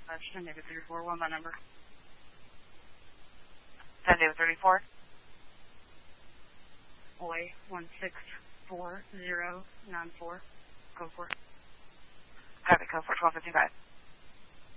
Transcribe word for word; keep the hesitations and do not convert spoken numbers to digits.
That's ten David thirty-four. One my number. ten David thirty-four. Oi, one six four zero nine four. Go for it. Copy, code for twelve fifty-five.